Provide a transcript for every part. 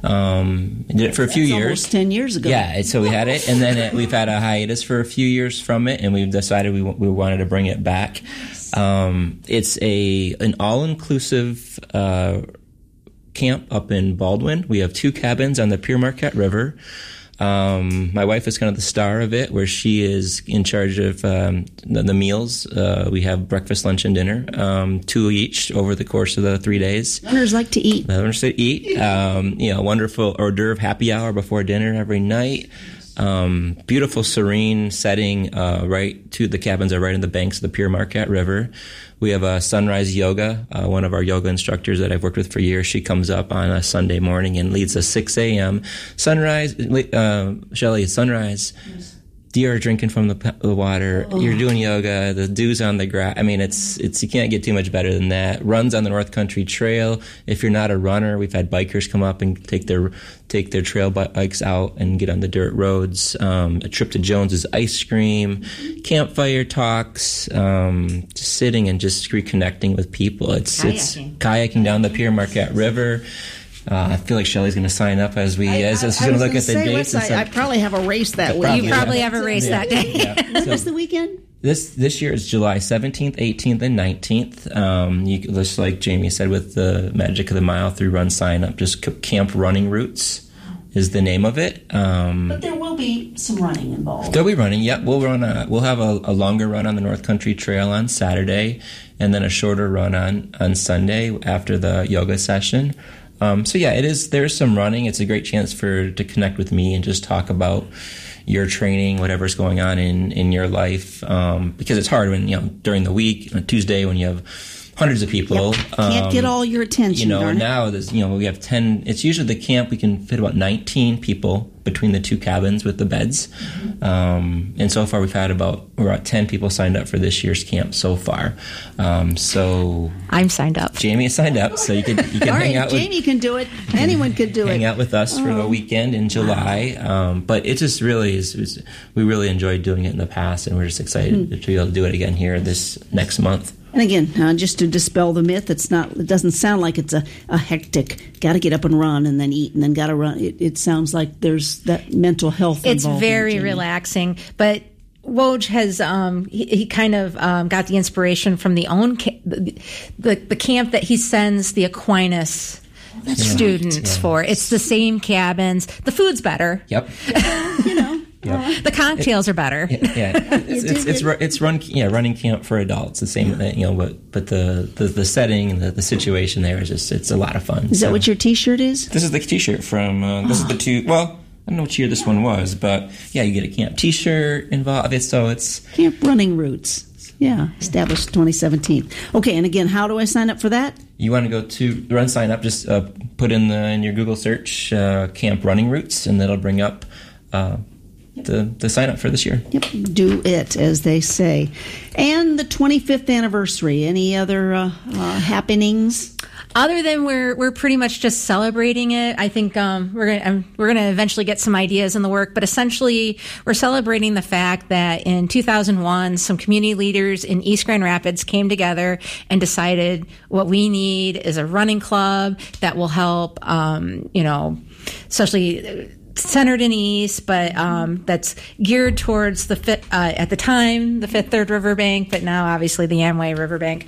Did it for a few years. Almost 10 years ago. Yeah, so we had it, and then we've had a hiatus for a few years from it, and we've decided we wanted to bring it back. It's an all-inclusive camp up in Baldwin. We have 2 cabins on the Pere Marquette River. My wife is kind of the star of it, where she is in charge of the meals. We have breakfast, lunch, and dinner, 2 each over the course of the 3 days. Runners like to eat. Wonderful hors d'oeuvre happy hour before dinner every night. Beautiful, serene setting. The cabins are right in the banks of the Pere Marquette River. We have a sunrise yoga. One of our yoga instructors that I've worked with for years, she comes up on a Sunday morning and leads a 6 a.m. sunrise. Shelley, sunrise. Yes. Deer are drinking from the water. Oh. You're doing yoga. The dew's on the grass. I mean, it's you can't get too much better than that. Runs on the North Country Trail. If you're not a runner, we've had bikers come up and take their trail bikes out and get on the dirt roads. A trip to Jones's Ice Cream, campfire talks, just sitting and just reconnecting with people. It's kayaking down the Pere Marquette River. I feel like Shelley's going to sign up as she's going to look at the dates. I probably have a race that week. You probably have a race that day. Yeah. When was the weekend? This year is July 17th, 18th, and 19th. Just like Jamie said, with the Magic of the Mile through Run sign up, just Camp Running Routes is the name of it. But there will be some running involved. There'll be running. Yep, we'll have a longer run on the North Country Trail on Saturday, and then a shorter run on Sunday after the yoga session. There's some running. It's a great chance to connect with me and just talk about your training, whatever's going on in your life. Because it's hard when, during the week, on Tuesday, when you have hundreds of people. Yep. Can't get all your attention. Now there's, we have 10. It's usually the camp, we can fit about 19 people between the 2 cabins with the beds. Mm-hmm. And so far we're at 10 people signed up for this year's camp so far. So I'm signed up. Jamie is signed up, so you can hang out. Jamie can do it. Anyone could do it. Hang out with us for the weekend in July. But it just really is. We really enjoyed doing it in the past, and we're just excited to be able to do it again here this next month. And again, just to dispel the myth, it doesn't sound like it's a hectic, got to get up and run and then eat and then got to run. It sounds like there's that mental health involved. It's very relaxing. But Woj has, he kind of got the inspiration from the camp that he sends the Aquinas students for. It's the same cabins. The food's better. Yep. Yep. The cocktails are better. It's running camp for adults. The same thing, but the setting and the situation there is it's a lot of fun. Is that what your T-shirt is? This is the T-shirt from. This is the 2. Well, I don't know which year this one was, but yeah, you get a camp T-shirt involved. It's Camp Running Routes. Yeah, established 2017. Okay, and again, how do I sign up for that? You want to go to Run Sign Up? Just put in your Google search Camp Running Routes, and that'll bring up. The sign up for this year. Yep, do it, as they say. And the 25th anniversary. Any other happenings? Other than we're pretty much just celebrating it. I think we're gonna eventually get some ideas in the work, but essentially we're celebrating the fact that in 2001 some community leaders in East Grand Rapids came together and decided what we need is a running club that will help, especially centered in East, but that's geared towards at the time the Fifth Third Riverbank, but now obviously the Amway Riverbank.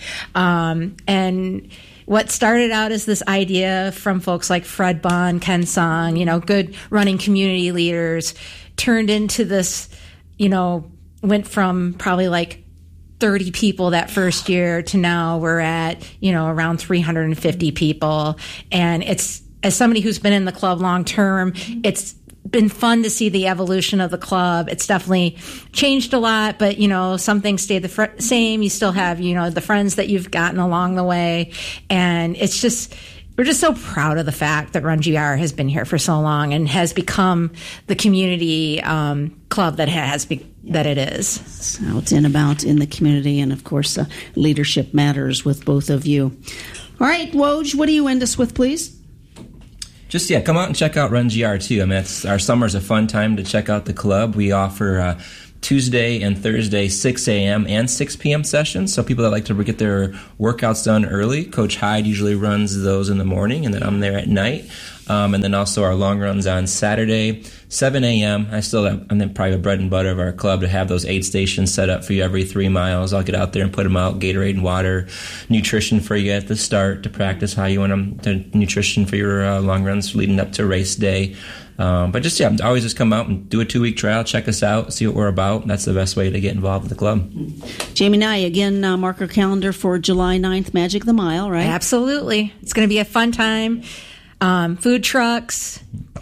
And what started out as this idea from folks like Fred Bond, Ken Song, good running community leaders, turned into this, went from probably like 30 people that first year to now we're at, around 350 people. And it's, as somebody who's been in the club long term, it's been fun to see the evolution of the club. It's definitely changed a lot, but, some things stayed the same. You still have, the friends that you've gotten along the way. And it's just, we're just so proud of the fact that Run GR has been here for so long and has become the community club that it is. So it's in the community, and of course, leadership matters with both of you. All right, Woj, what do you end us with, please? Just, come out and check out Run GR, too. I mean, our summer's a fun time to check out the club. We offer Tuesday and Thursday 6 a.m. and 6 p.m. sessions, so people that like to get their workouts done early. Coach Hyde usually runs those in the morning, and then I'm there at night. And then also our long runs on Saturday, 7 a.m. I'm then probably the bread and butter of our club to have those aid stations set up for you every 3 miles. I'll get out there and put them out, Gatorade and water, nutrition for you at the start to practice how you want them, to nutrition for your long runs leading up to race day. But always just come out and do a 2-week trial, check us out, see what we're about. That's the best way to get involved with the club. Jamie Nye, again, mark our calendar for July 9th, Magic of the Mile, right? Absolutely. It's going to be a fun time. Food trucks,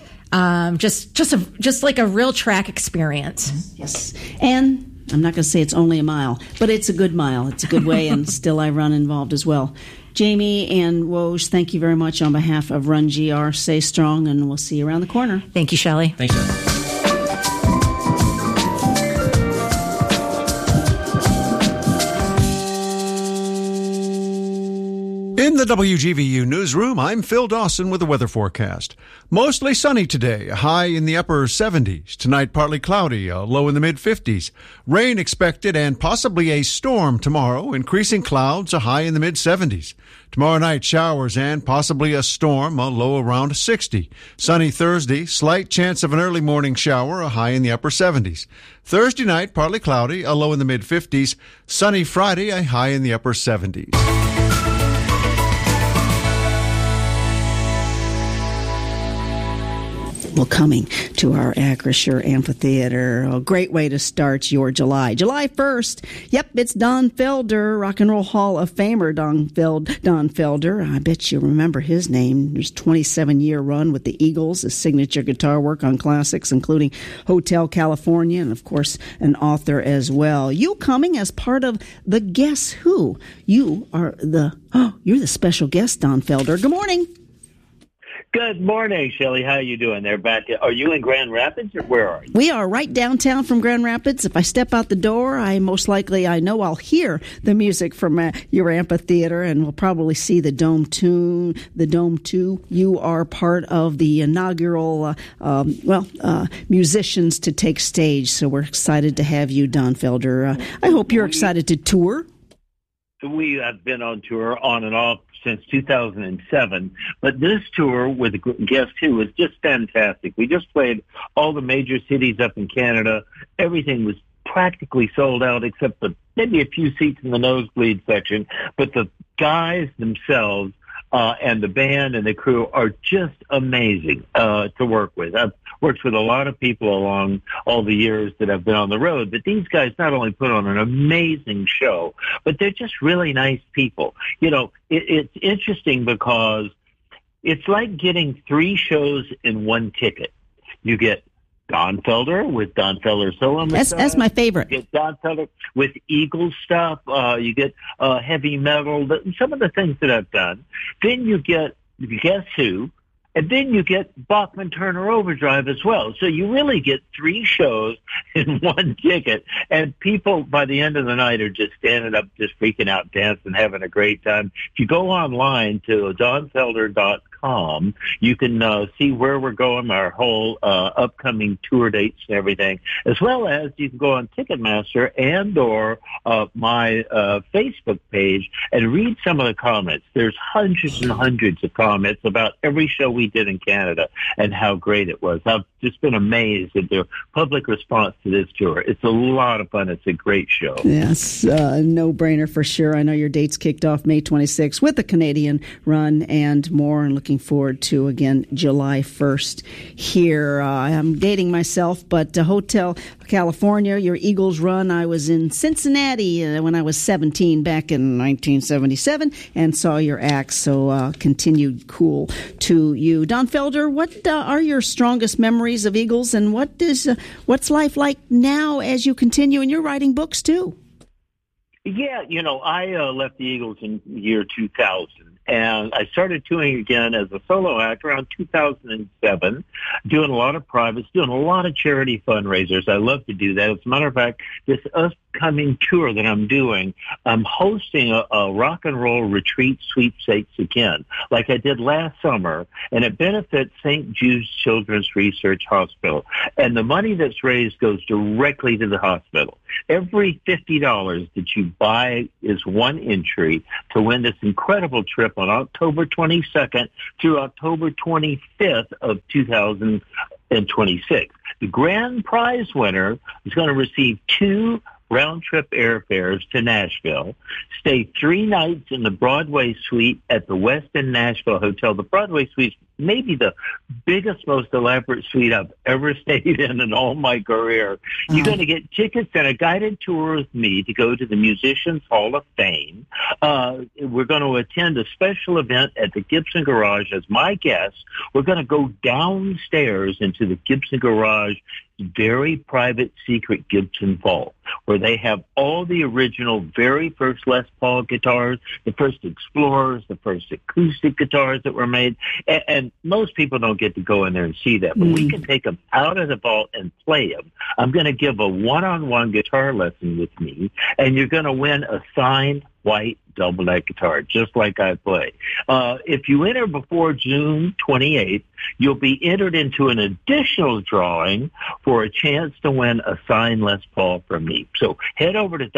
just like a real track experience. Yes. And I'm not going to say it's only a mile, but it's a good mile. It's a good way, and still I run involved as well. Jamie and Woj, thank you very much on behalf of Run GR. Stay strong, and we'll see you around the corner. Thank you, Shelley. Thanks, Shelley. In the WGVU newsroom, I'm Phil Dawson with the weather forecast. Mostly sunny today, a high in the upper 70s. Tonight, partly cloudy, a low in the mid-50s. Rain expected and possibly a storm tomorrow. Increasing clouds, a high in the mid-70s. Tomorrow night, showers and possibly a storm, a low around 60. Sunny Thursday, slight chance of an early morning shower, a high in the upper 70s. Thursday night, partly cloudy, a low in the mid-50s. Sunny Friday, a high in the upper 70s. Well, coming to our Acrisure Amphitheater, a great way to start your July. July 1st, yep, it's Don Felder, Rock and Roll Hall of Famer Don Felder. I bet you remember his name. His 27-year run with the Eagles, his signature guitar work on classics, including Hotel California, and, of course, an author as well. You coming as part of the Guess Who? You're the special guest, Don Felder. Good morning. Good morning, Shelley. How are you doing there? Are you in Grand Rapids, or where are you? We are right downtown from Grand Rapids. If I step out the door, I know I'll hear the music from your amphitheater, and we'll probably see the Dome 2. You are part of the inaugural, musicians to take stage, so we're excited to have you, Don Felder. I hope you're excited to tour. We have been on tour on and off since 2007, but this tour with Guess Who was just fantastic. We just played all the major cities up in Canada. Everything was practically sold out except for maybe a few seats in the nosebleed section, but the guys themselves and the band and the crew are just amazing to work with. I've worked with a lot of people along all the years that I've been on the road, but these guys not only put on an amazing show, but they're just really nice people. You know, it's interesting because it's like getting 3 shows in one ticket. You get Don Felder with Don Felder Solo. That's my favorite. You get Don Felder with Eagles stuff. You get heavy metal, some of the things that I've done. Then you get Guess Who, and then you get Bachman Turner Overdrive as well. So you really get 3 shows in one ticket, and people by the end of the night are just standing up, just freaking out, dancing, having a great time. If you go online to donfelder.com, you can see where we're going, our whole upcoming tour dates and everything, as well as you can go on Ticketmaster and or my Facebook page and read some of the comments. There's hundreds and hundreds of comments about every show we did in Canada and how great it was. I've just been amazed at the public response to this tour. It's a lot of fun. It's a great show. Yes, no-brainer for sure. I know your date's kicked off May 26th with the Canadian run and more, and looking forward to, again, July 1st here. I'm dating myself, but Hotel California, your Eagles run, I was in Cincinnati when I was 17 back in 1977 and saw your act, so continued cool to you. Don Felder, what are your strongest memories of Eagles, and what's life like now as you continue, and you're writing books too? Yeah, I left the Eagles in the year 2000, and I started touring again as a solo act around 2007, doing a lot of privates, doing a lot of charity fundraisers. I love to do that. As a matter of fact, this upcoming tour that I'm doing, I'm hosting a rock and roll retreat sweepstakes again, like I did last summer, and it benefits St. Jude's Children's Research Hospital. And the money that's raised goes directly to the hospital. Every $50 that you buy is one entry to win this incredible trip trip on October 22nd through October 25th of 2026. The grand prize winner is going to receive 2 round-trip airfares to Nashville, stay 3 nights in the Broadway Suite at the Westin Nashville Hotel. The Broadway Suite may be the biggest, most elaborate suite I've ever stayed in all my career. You're going to get tickets and a guided tour with me to go to the Musicians Hall of Fame. We're going to attend a special event at the Gibson Garage as my guest. We're going to go downstairs into the Gibson Garage very private, secret Gibson vault, where they have all the original, very first Les Paul guitars, the first Explorers, the first acoustic guitars that were made. And most people don't get to go in there and see that, but we can take them out of the vault and play them. I'm going to give a one-on-one guitar lesson with me, and you're going to win a signed white double neck guitar, just like I play. If you enter before June 28th, you'll be entered into an additional drawing for a chance to win a signed Les Paul from me. So head over to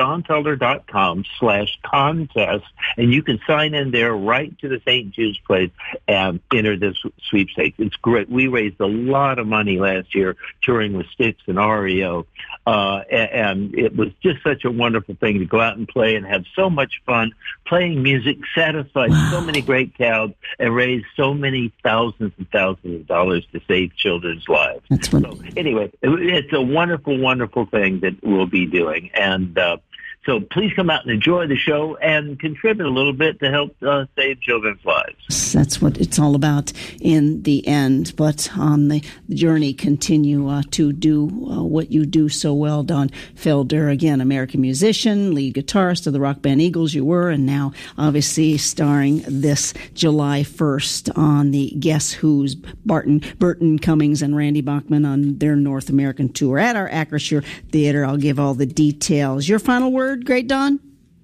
donfelder.com/contest, and you can sign in there right to the St. Jude's place and enter this sweepstakes. It's great. We raised a lot of money last year touring with Styx and REO, and it was just such a wonderful thing to go out and play and have so much fun playing music, satisfied so many great crowds, and raised so many thousands and thousands of dollars to save children's lives. So anyway, it's a wonderful, wonderful thing that we'll be doing. And so please come out and enjoy the show and contribute a little bit to help save children's lives. That's what it's all about in the end. But on the journey, continue to do what you do so well, Don Felder. Again, American musician, lead guitarist of the rock band Eagles, you were, and now obviously starring this July 1st on the Guess Who's, Burton Cummings and Randy Bachman on their North American tour at our Acrisure Theater. I'll give all the details. Your final word? Great, Don?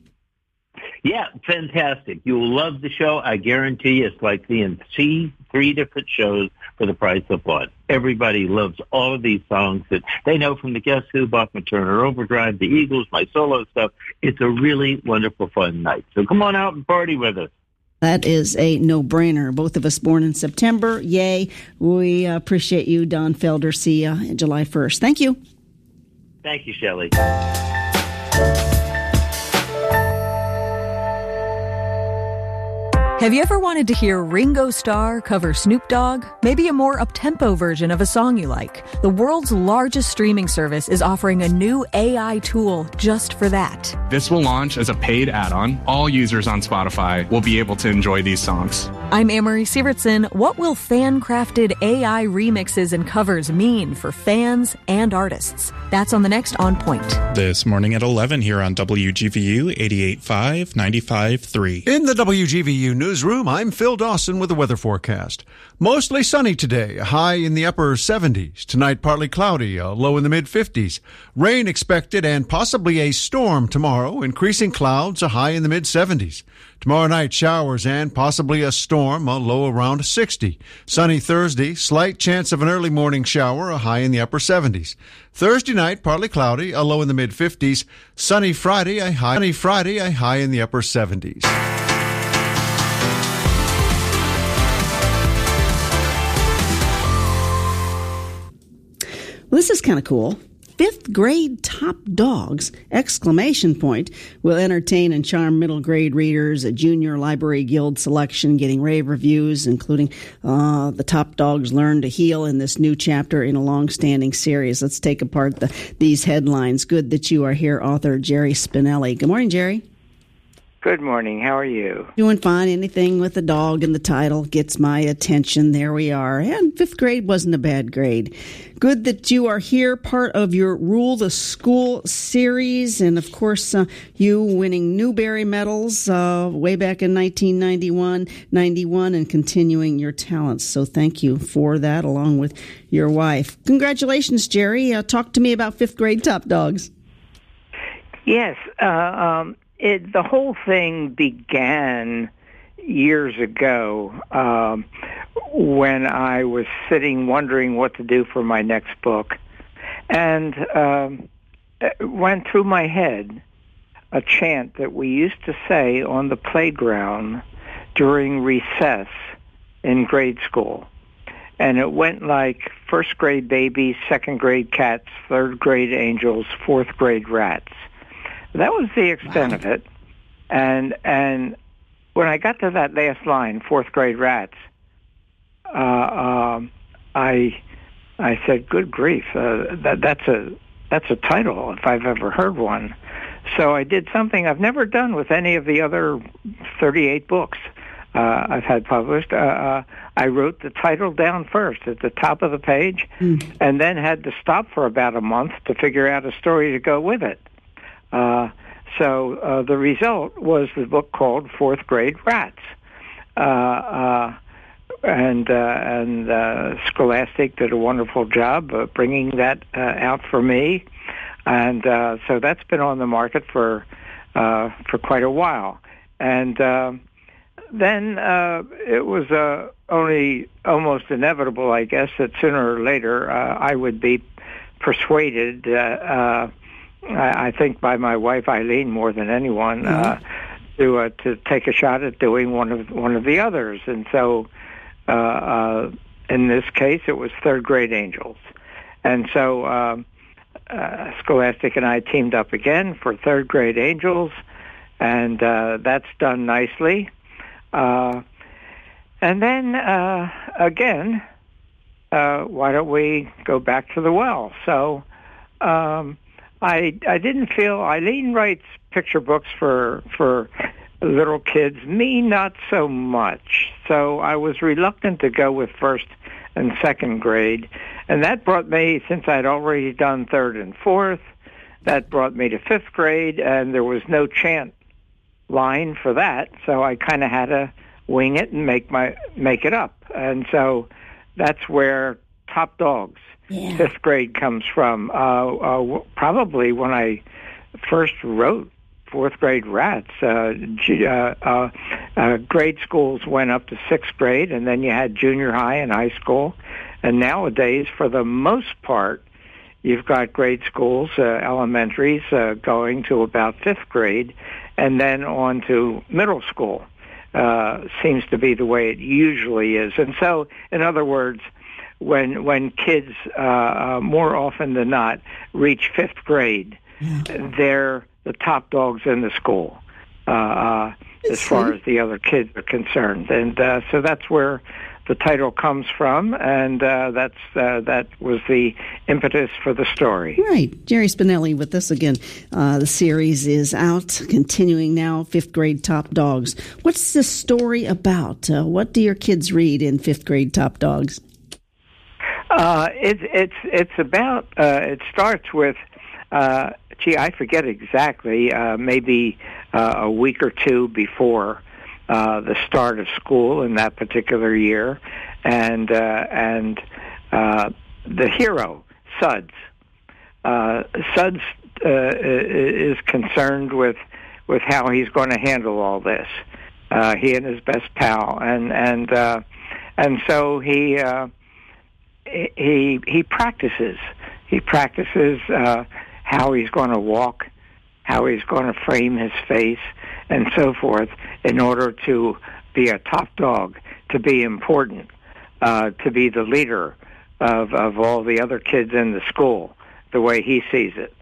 Yeah, fantastic. You'll love the show. I guarantee you it's like seeing 3 different shows for the price of one. Everybody loves all of these songs that they know from the Guess Who, Bachman Turner Overdrive, the Eagles, my solo stuff. It's a really wonderful, fun night. So come on out and party with us. That is a no-brainer. Both of us born in September. Yay. We appreciate you, Don Felder. See you July 1st. Thank you. Thank you, Shelley. Have you ever wanted to hear Ringo Starr cover Snoop Dogg? Maybe a more up-tempo version of a song you like. The world's largest streaming service is offering a new AI tool just for that. This will launch as a paid add-on. All users on Spotify will be able to enjoy these songs. I'm Amory Sievertson. What will fan-crafted AI remixes and covers mean for fans and artists? That's on the next On Point. This morning at 11 here on WGVU 88.5, 95.3. In the WGVU newsroom, I'm Phil Dawson with the weather forecast. Mostly sunny today, a high in the upper 70s. Tonight, partly cloudy, a low in the mid-50s. Rain expected and possibly a storm tomorrow. Increasing clouds, a high in the mid-70s. Tomorrow night, showers and possibly a storm, a low around 60. Sunny Thursday, slight chance of an early morning shower, a high in the upper 70s. Thursday night, partly cloudy, a low in the mid-50s. Sunny Friday, a high in the upper 70s. Well, this is kind of cool. 5th grade top dogs, ! Will entertain and charm middle grade readers. A Junior Library Guild selection getting rave reviews, including the top dogs learn to heal in this new chapter in a long-standing series. Let's take apart these headlines. Good that you are here, author Jerry Spinelli. Good morning, Jerry. Good morning. How are you? Doing fine. Anything with a dog in the title gets my attention. There we are. And 5th grade wasn't a bad grade. Good that you are here, part of your Rule the School series. And, of course, you winning Newbery medals way back in 1991, and continuing your talents. So thank you for that, along with your wife. Congratulations, Jerry. Talk to me about 5th grade top dogs. Yes. The whole thing began years ago when I was sitting wondering what to do for my next book. And it went through my head a chant that we used to say on the playground during recess in grade school. And it went like first grade babies, second grade cats, third grade angels, fourth grade rats. That was the extent of it. And when I got to that last line, fourth grade rats, I said, "Good grief, that's a title if I've ever heard one." So I did something I've never done with any of the other 38 books I've had published. I wrote the title down first at the top of the page, and then had to stop for about a month to figure out a story to go with it. So the result was the book called Fourth Grade Rats. And Scholastic did a wonderful job bringing that out for me. And so that's been on the market for quite a while. And then it was only almost inevitable, I guess, that sooner or later I would be persuaded, I think by my wife Eileen more than anyone, to take a shot at doing one of the others. And so in this case, it was Third Grade Angels. And so Scholastic and I teamed up again for Third Grade Angels, and that's done nicely. And then again, why don't we go back to the well? So I didn't feel Eileen writes picture books for little kids, me not so much. So I was reluctant to go with first and second grade, and that brought me, since I'd already done third and fourth, that brought me to fifth grade, and there was no chant line for that, so I kind of had to wing it and make it up. And so that's where Top Dogs, fifth grade, comes from. Probably when I first wrote Fourth Grade Rats, grade schools went up to sixth grade, and then you had junior high and high school. And nowadays, for the most part, you've got grade schools, elementaries, going to about fifth grade, and then on to middle school. Seems to be the way it usually is. And so, in other words, when kids, more often than not, reach fifth grade, they're the top dogs in the school, as far as the other kids are concerned. And so that's where the title comes from, and that was the impetus for the story. Right. Jerry Spinelli with us again. The series is out, continuing now, fifth grade Top Dogs. What's the story about? What do your kids read in fifth grade Top Dogs? It's about, it starts with, I forget exactly, maybe a week or two before the start of school in that particular year, and the hero, Suds. Suds is concerned with how he's going to handle all this. He and his best pal, and so he practices. He practices how he's going to walk, how he's going to frame his face, and so forth, in order to be a top dog, to be important, to be the leader of all the other kids in the school, the way he sees it.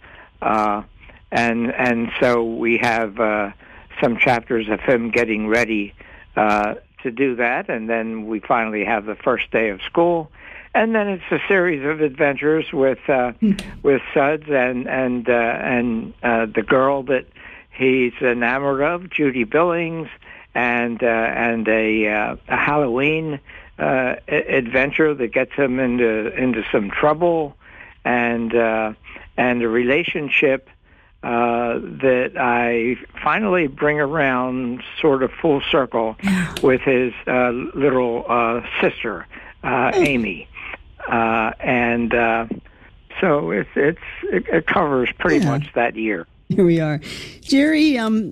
And so we have some chapters of him getting ready to do that, and then we finally have the first day of school. And then it's a series of adventures with Suds and the girl that he's enamored of, Judy Billings, and a Halloween adventure that gets him into some trouble, and a relationship that I finally bring around sort of full circle with his little sister, Amy. So it covers pretty much that year. Here we are. Jerry,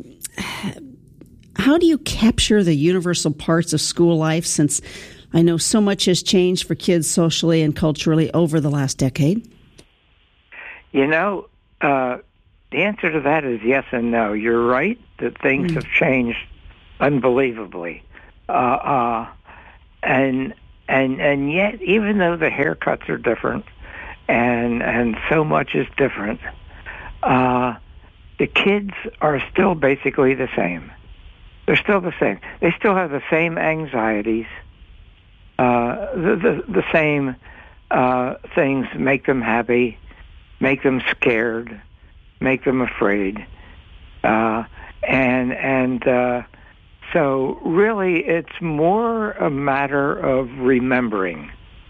how do you capture the universal parts of school life, since I know so much has changed for kids socially and culturally over the last decade? You know, the answer to that is yes and no. You're right that things have changed unbelievably and yet, even though the haircuts are different, and so much is different, the kids are still basically the same. They're still the same. They still have the same anxieties. The same things make them happy, make them scared, make them afraid, so really, it's more a matter of remembering.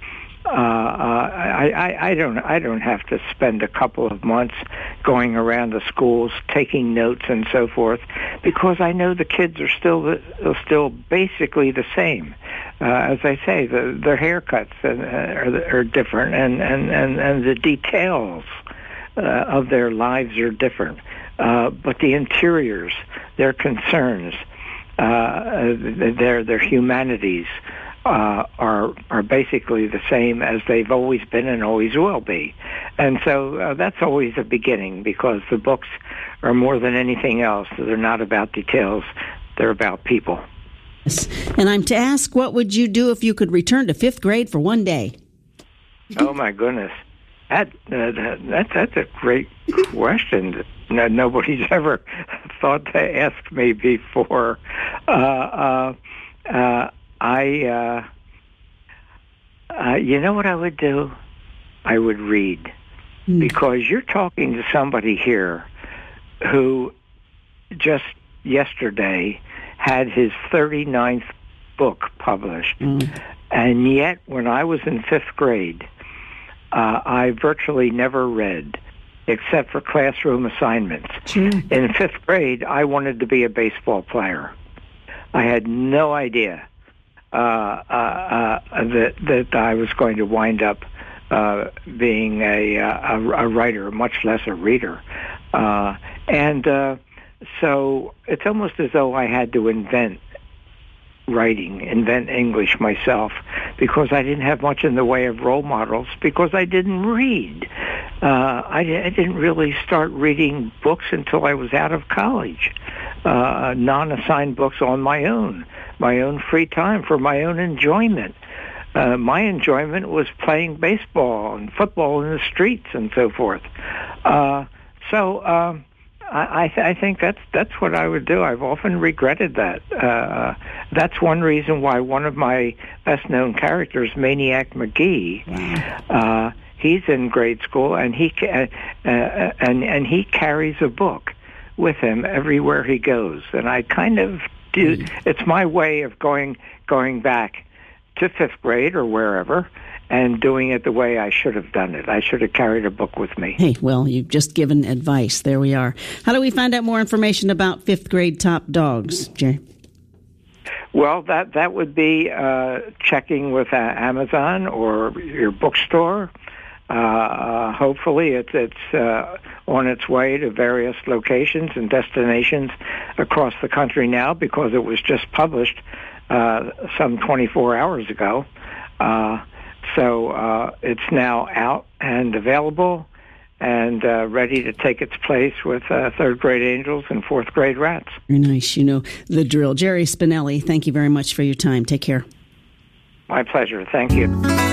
I don't have to spend a couple of months going around the schools taking notes and so forth, because I know the kids are still basically the same. As I say, their haircuts are different, and the details of their lives are different. But the interiors, their concerns, their humanities are basically the same as they've always been and always will be. And so that's always a beginning, because the books are more than anything else. They're not about details. They're about people. And I'm to ask, what would you do if you could return to fifth grade for one day? Oh, my goodness. That's a great question that nobody's ever thought to ask me before. You know what I would do? I would read. Because you're talking to somebody here who just yesterday had his 39th book published. And yet, when I was in fifth grade, I virtually never read, except for classroom assignments. In fifth grade, I wanted to be a baseball player. I had no idea that I was going to wind up being a writer, much less a reader. So it's almost as though I had to invent English myself, because I didn't have much in the way of role models, because I didn't read. I didn't really start reading books until I was out of college, non-assigned books on my own free time for my own enjoyment. My enjoyment was playing baseball and football in the streets and so forth. I think that's what I would do. I've often regretted that. That's one reason why one of my best-known characters, Maniac McGee, he's in grade school, and he carries a book with him everywhere he goes. And I kind of do. It's my way of going back to fifth grade or wherever, and doing it the way I should have done it. I should have carried a book with me. Hey, well, you've just given advice. There we are. How do we find out more information about fifth grade top dogs, Jay? Well, that would be checking with Amazon or your bookstore. Hopefully it's on its way to various locations and destinations across the country now, because it was just published some 24 hours ago. So it's now out and available and ready to take its place with third grade angels and fourth grade rats. Very nice. You know the drill. Jerry Spinelli, thank you very much for your time. Take care. My pleasure. Thank you.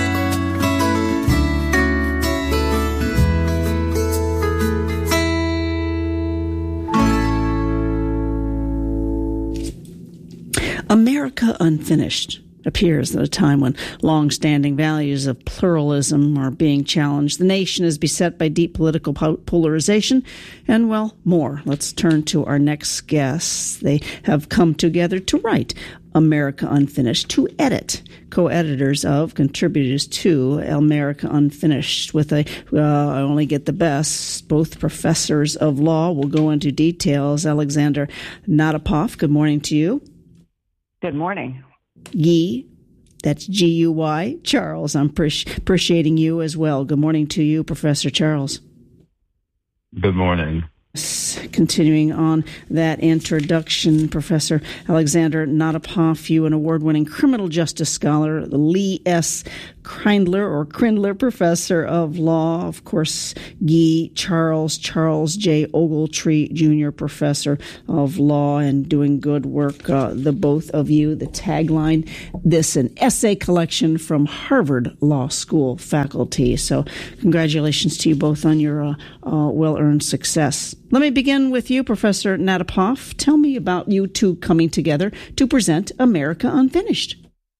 America Unfinished appears at a time when long-standing values of pluralism are being challenged. The nation is beset by deep political polarization and, well, more. Let's turn to our next guests. They have come together to write America Unfinished, to edit, co-editors of, contributors to America Unfinished, with I only get the best, both professors of law. We'll go into details. Alexander Nadapoff, good morning to you. Good morning. Guy, that's G-U-Y. Charles, I'm appreciating you as well. Good morning to you, Professor Charles. Good morning. Continuing on that introduction, Professor Alexander Nadapoff, you an award-winning criminal justice scholar, the Lee S. Crindler Professor of Law. Of course, Guy Charles J. Ogletree Jr., Professor of Law, and doing good work, the both of you. The tagline, this an essay collection from Harvard Law School faculty. So congratulations to you both on your well-earned success. Let me begin with you, Professor Natapoff. Tell me about you two coming together to present America Unfinished.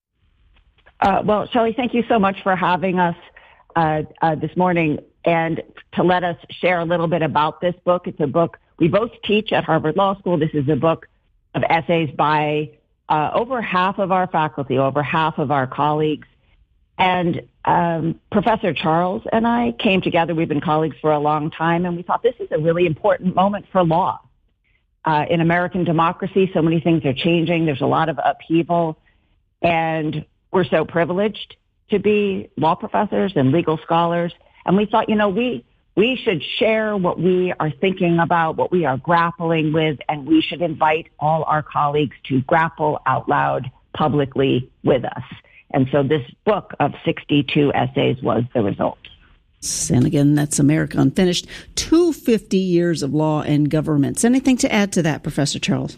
Well, Shelley, thank you so much for having us this morning and to let us share a little bit about this book. It's a book we both teach at Harvard Law School. This is a book of essays by over half of our faculty, over half of our colleagues. And Professor Charles and I came together. We've been colleagues for a long time, and we thought this is a really important moment for law. In American democracy, so many things are changing. There's a lot of upheaval, and we're so privileged to be law professors and legal scholars. And we thought, we should share what we are thinking about, what we are grappling with, and we should invite all our colleagues to grapple out loud publicly with us. And so this book of 62 essays was the result. And again, that's America Unfinished, 250 years of law and governments. Anything to add to that, Professor Charles?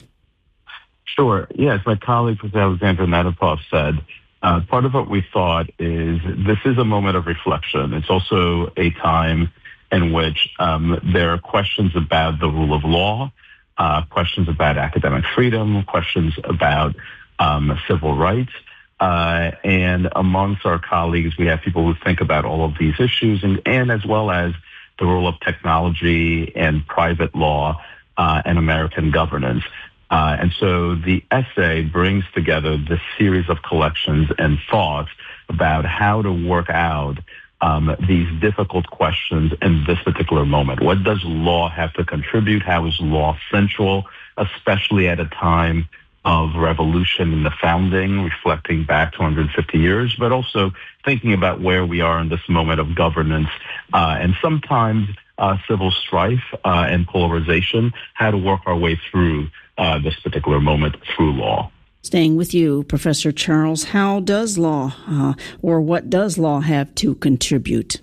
Sure. Yes, my colleague, Professor Alexandra Natapoff, said, part of what we thought is this is a moment of reflection. It's also a time in which there are questions about the rule of law, questions about academic freedom, questions about civil rights. And amongst our colleagues, we have people who think about all of these issues and as well as the role of technology and private law and American governance. And so the essay brings together this series of collections and thoughts about how to work out these difficult questions in this particular moment. What does law have to contribute? How is law central, especially at a time of revolution in the founding, reflecting back 250 years, but also thinking about where we are in this moment of governance and sometimes civil strife and polarization, how to work our way through this particular moment through law. Staying with you, Professor Charles, how does law or what does law have to contribute?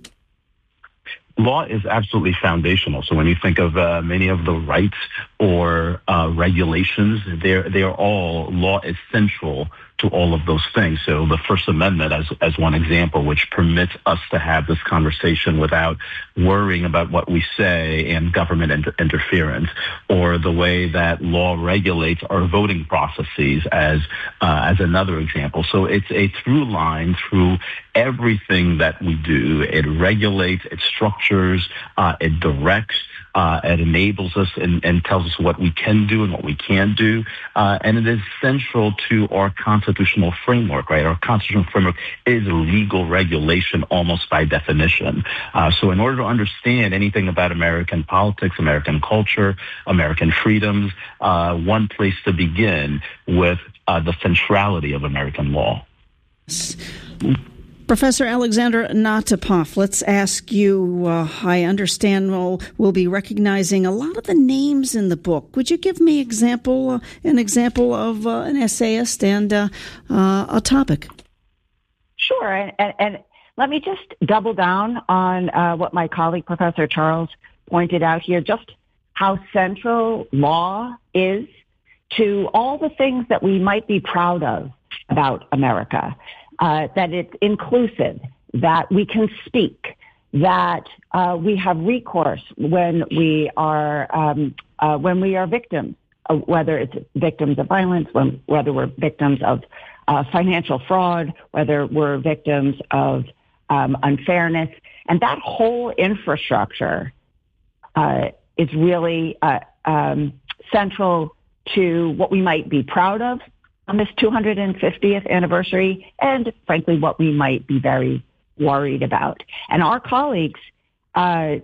Law is absolutely foundational. So when you think of many of the rights or regulations, they are all, law is central to all of those things. So the First Amendment, as one example, which permits us to have this conversation without worrying about what we say and government interference, or the way that law regulates our voting processes as another example. So it's a through line through everything that we do. It regulates, it structures, it directs, it enables us and tells us what we can do and what we can't do. And it is central to our constitutional framework, right? Our constitutional framework is legal regulation almost by definition. So in order to understand anything about American politics, American culture, American freedoms, one place to begin with the centrality of American law. Professor Alexandra Natapoff, let's ask you, I understand we'll be recognizing a lot of the names in the book. Would you give me an example of an essayist and a topic? Sure, and let me just double down on what my colleague, Professor Charles, pointed out here, just how central law is to all the things that we might be proud of about America. That it's inclusive, that we can speak, that we have recourse when we are victims, whether it's victims of violence, whether we're victims of financial fraud, whether we're victims of unfairness, and that whole infrastructure is really central to what we might be proud of on this 250th anniversary, and frankly, what we might be very worried about. And our colleagues, Harvard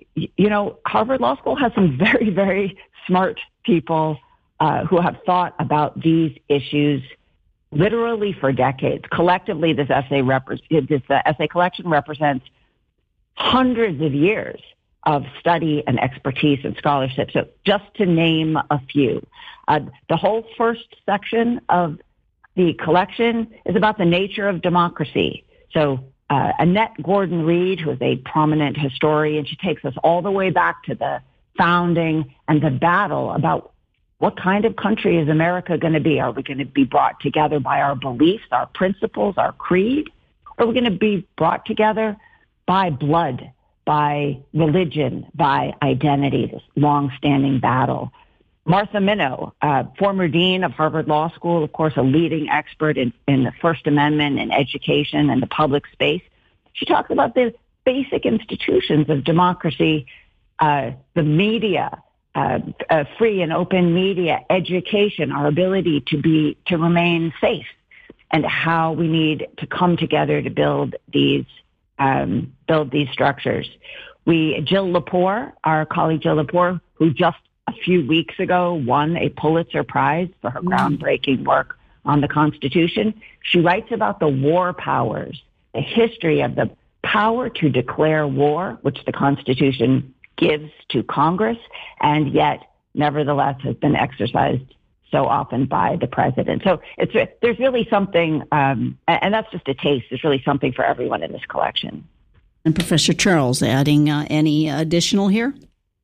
Law School has some very, very smart people who have thought about these issues literally for decades. Collectively, this essay collection represents hundreds of years of study and expertise and scholarship. So just to name a few, the whole first section of the collection is about the nature of democracy. So Annette Gordon-Reed, who is a prominent historian, she takes us all the way back to the founding and the battle about what kind of country is America going to be? Are we going to be brought together by our beliefs, our principles, our creed? Or are we going to be brought together by blood, by religion, by identity, this long-standing battle? Martha Minow, former dean of Harvard Law School, of course, a leading expert in the First Amendment and education and the public space. She talks about the basic institutions of democracy, the media, free and open media, education, our ability to remain safe, and how we need to come together to build these structures. Jill Lepore, our colleague Jill Lepore, who just a few weeks ago won a Pulitzer Prize for her groundbreaking work on the Constitution. She writes about the war powers, the history of the power to declare war, which the Constitution gives to Congress, and yet nevertheless has been exercised so often by the president. So there's really something, and that's just a taste. There's really something for everyone in this collection. And Professor Charles, adding any additional here?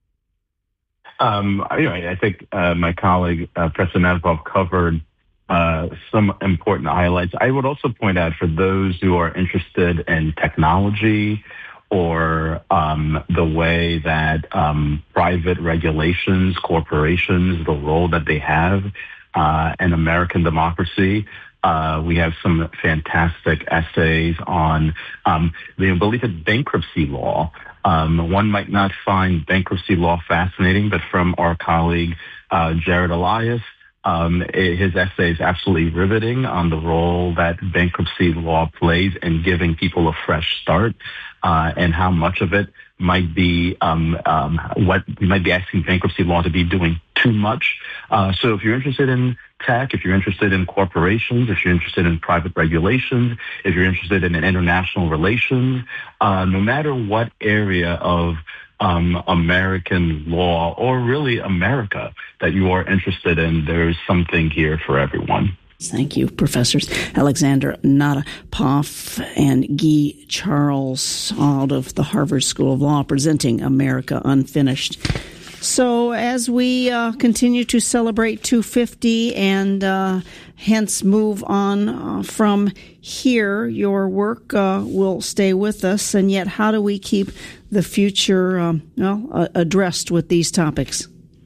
I think my colleague, Professor Manitowoc, covered some important highlights. I would also point out, for those who are interested in technology or the way that private regulations, corporations, the role that they have in American democracy, we have some fantastic essays on the belief in bankruptcy law. One might not find bankruptcy law fascinating, but from our colleague Jared Elias, his essay is absolutely riveting on the role that bankruptcy law plays in giving people a fresh start, and how much of it might be what we might be asking bankruptcy law to be doing too much. So if you're interested in tech, if you're interested in corporations, if you're interested in private regulations, if you're interested in international relations, no matter what area of American law or really America that you are interested in, there's something here for everyone. Thank you, Professors Alexander Nadapoff and Guy Charles out of the Harvard School of Law, presenting America Unfinished. So as we continue to celebrate 250 and hence move on from here, your work will stay with us. And yet, how do we keep the future addressed with these topics?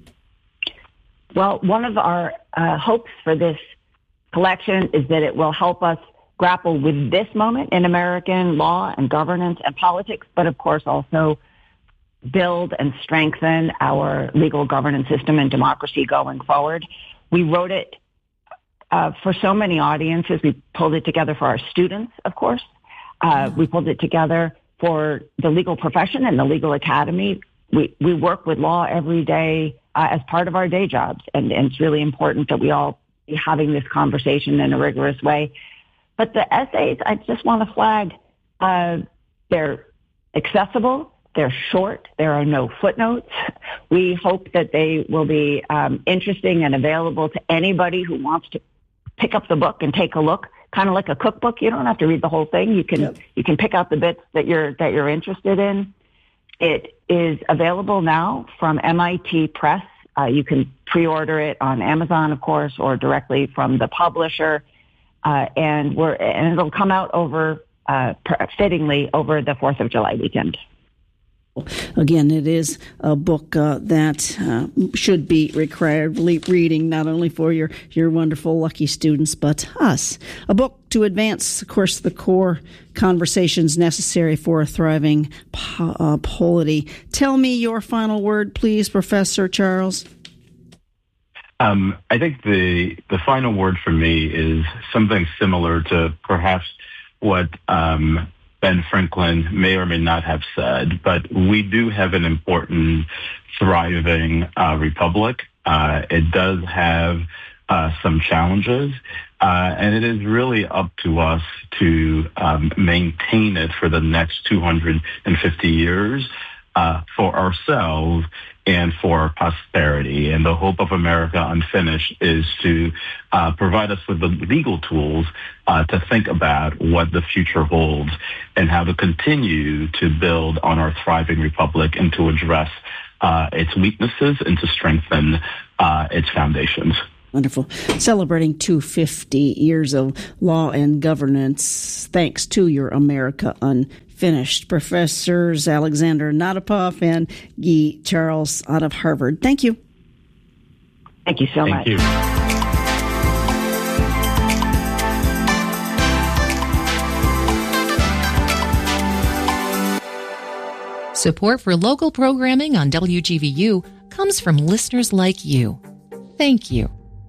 Well, one of our hopes for this collection is that it will help us grapple with this moment in American law and governance and politics, but of course also build and strengthen our legal governance system and democracy going forward. We wrote it for so many audiences. We pulled it together for our students, of course. We pulled it together for the legal profession and the legal academy. We work with law every day as part of our day jobs, and it's really important that we all be having this conversation in a rigorous way. But the essays, I just want to flag, they're accessible. They're short. There are no footnotes. We hope that they will be interesting and available to anybody who wants to pick up the book and take a look. Kind of like a cookbook. You don't have to read the whole thing. You can pick out the bits that you're interested in. It is available now from MIT Press. You can pre-order it on Amazon, of course, or directly from the publisher. And it'll come out fittingly over the 4th of July weekend. Again, it is a book that should be required reading, not only for your wonderful, lucky students, but us. A book to advance, of course, the core conversations necessary for a thriving polity. Tell me your final word, please, Professor Charles. I think the final word for me is something similar to perhaps what Ben Franklin may or may not have said, but we do have an important, thriving republic. It does have some challenges, and it is really up to us to maintain it for the next 250 years. for ourselves and for posterity. And the hope of America Unfinished is to provide us with the legal tools to think about what the future holds and how to continue to build on our thriving republic and to address its weaknesses and to strengthen its foundations. Wonderful. Celebrating 250 years of law and governance thanks to your America Unfinished. Professors Alexander Nadapoff and Guy Charles out of Harvard. Thank you. Thank you so much. Thank you. Support for local programming on WGVU comes from listeners like you. Thank you.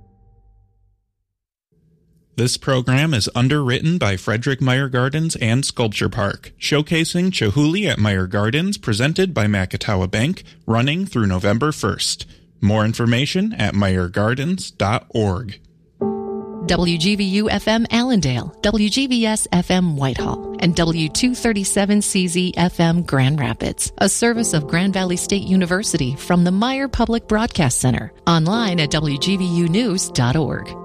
This program is underwritten by Frederick Meyer Gardens and Sculpture Park, showcasing Chihuly at Meyer Gardens, presented by Macatawa Bank, running through November 1st. More information at meyergardens.org. WGVU FM Allendale, WGVS FM Whitehall, and W237CZ FM Grand Rapids, a service of Grand Valley State University from the Meyer Public Broadcast Center. Online at WGVUnews.org.